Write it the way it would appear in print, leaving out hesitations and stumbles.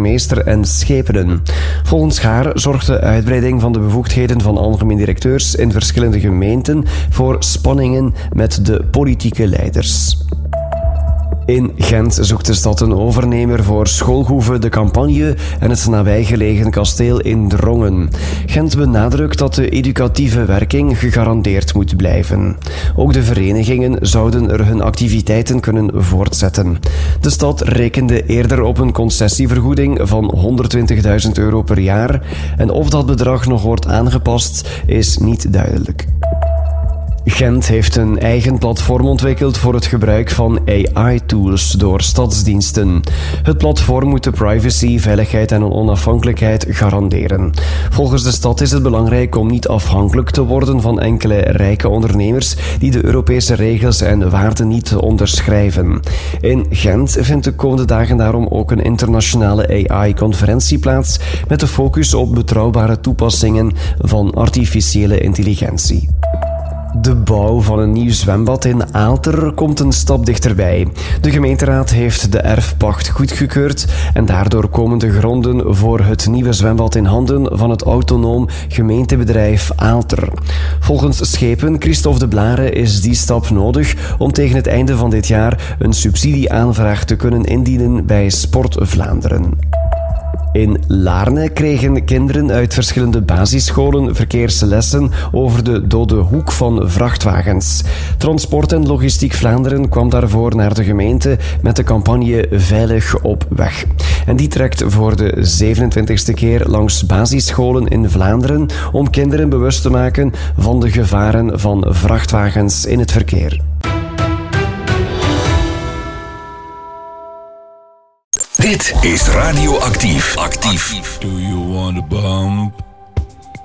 burgemeester en Schepenen. Volgens haar zorgt de uitbreiding van de bevoegdheden van algemeen directeurs in verschillende gemeenten voor spanningen met de politieke leiders. In Gent zoekt de stad een overnemer voor Schoolhoeve de Campagne en het nabijgelegen kasteel in Drongen. Gent benadrukt dat de educatieve werking gegarandeerd moet blijven. Ook de verenigingen zouden er hun activiteiten kunnen voortzetten. De stad rekende eerder op een concessievergoeding van €120.000 per jaar en of dat bedrag nog wordt aangepast is niet duidelijk. Gent heeft een eigen platform ontwikkeld voor het gebruik van AI-tools door stadsdiensten. Het platform moet de privacy, veiligheid en onafhankelijkheid garanderen. Volgens de stad is het belangrijk om niet afhankelijk te worden van enkele rijke ondernemers die de Europese regels en waarden niet onderschrijven. In Gent vindt de komende dagen daarom ook een internationale AI-conferentie plaats met de focus op betrouwbare toepassingen van artificiële intelligentie. De bouw van een nieuw zwembad in Aalter komt een stap dichterbij. De gemeenteraad heeft de erfpacht goedgekeurd en daardoor komen de gronden voor het nieuwe zwembad in handen van het autonoom gemeentebedrijf Aalter. Volgens Schepen Christophe de Blare is die stap nodig om tegen het einde van dit jaar een subsidieaanvraag te kunnen indienen bij Sport Vlaanderen. In Laarne kregen kinderen uit verschillende basisscholen verkeerslessen over de dode hoek van vrachtwagens. Transport en Logistiek Vlaanderen kwam daarvoor naar de gemeente met de campagne Veilig op weg. En die trekt voor de 27e keer langs basisscholen in Vlaanderen om kinderen bewust te maken van de gevaren van vrachtwagens in het verkeer. Dit is Radio Actief. Actief. Do you want a bump?